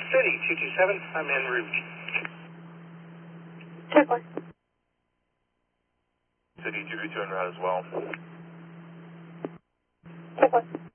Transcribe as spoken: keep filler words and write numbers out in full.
City two two seven, I'm en route. Check one. City two two two en route as well. Check one.